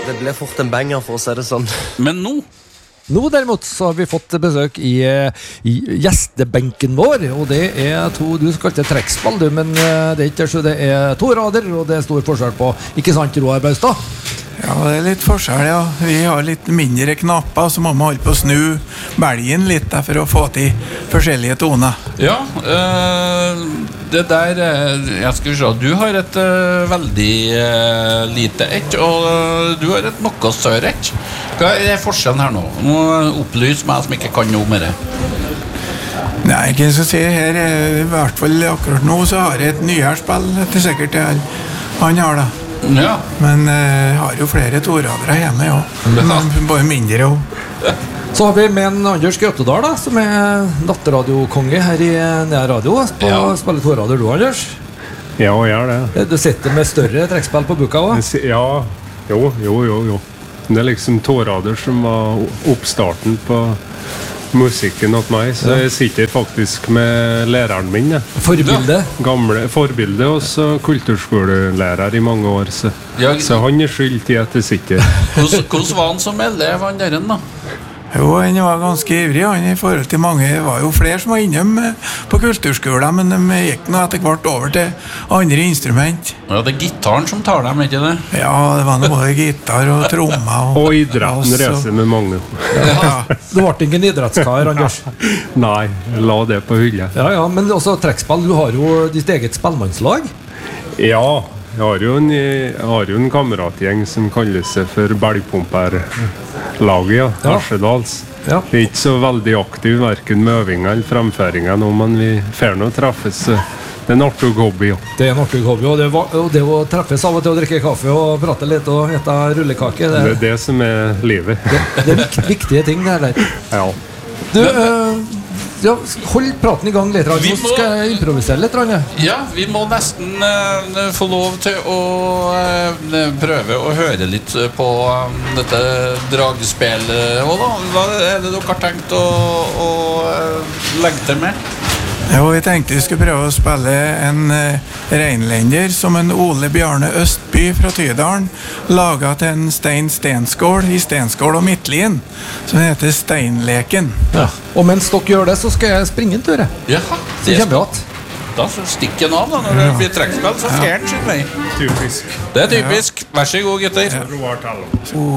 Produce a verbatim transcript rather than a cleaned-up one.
Det ble fort en banger, for å si det sånn. Men nå Nå derimot så har vi fått besøk i, i gjestebenken vår, og det er to, du kalte det trekkspill, du, men det er ikke så det er to rader, og det er stor forskjell på, ikke sant, Roar Baustad? Ja, det er litt forskjell, ja. Vi har litt mindre knapper, så må man holde på å snu belgen litt der for å få til forskjellige toner. Ja, øh, det der jeg skal se, du har et øh, veldig øh, lite ett, og øh, du har et noe større ett. Hva er forskjellen her nå? Nå opplys meg som ikke kan noe med det. Nei, ikke så si her, i hvert fall akkurat nå så har jeg et nyere spill, det er sikkert det han har da. Ja. Men jeg uh, har jo flere toradere hjemme, ja. Men bare mindre også. Så har vi med en Anders Grøttedal da, som er nattradiokonge her i Nea Radio. På ja. Spiller torader du, Anders? Ja, jeg gjør det. Du sitter med større trekkspill på buka også? Ja, jo, jo, jo, jo. Det er liksom torader som var oppstarten på musikken åt meg, så jeg sitter faktisk med læreren min. Ja. Forbilde? Gamle forbilde, og så kulturskolelærer i mange år, så, ja, så han er skyld til at jeg sitter. Hvordan var han som elev, han der da? Jo, han var ganske ivrig, han i forhold til mange. Det var jo flere som var innom på kulturskolen, men de gikk nå etter hvert over til andre instrument. Ja, det er gitaren som tar dem, ikke det? Ja, det var noe både gitar og trommer. Og, og idretten reiser med mange. Ja. Du ble ikke en idrettskar, Anders? Nei, la det på hyllet. Ja, ja, men også trekkspill, du har jo ditt eget spillmannslag? Ja, jeg har jo en, jeg har jo en kameratgjeng som kaller seg for Belgpumper-laget, ja, Arsedals. Ja. Vi er ikke så veldig aktive, hverken med øvinger eller fremføringer nå, men vi får nå treffes. Det er en artig hobby, ja. Det er en artig hobby, og det, var, og det å treffes av og til å drikke kaffe og prate litt og ete rullekake. Det, det er det som er livet. Det, det er vikt, viktige ting, det her der. Ja. Du, øh, ja, hold praten i gang litt, så skal jeg improvisere litt. Ja, vi må nesten uh, få lov til å uh, prøve å høre litt på um, dette dragspillet også, da. Hva er det dere har tenkt å, å uh, legge til med? Jo, jeg tenkte vi skulle prøve å spille en uh, reinlender som en Ole Bjarne Østby fra Tydalen, laget til en Stein Stenskål i Stenskål og Midtlien, som heter Steinleken. Ja. Og mens dere gjør det, så skal jeg springe en tur. Ja, det kommer vi hatt. Da stikker den av da, når det blir trekkspill, så fjerner sin vei. Typisk. Det er typisk. Vær så god, gutter. Ja.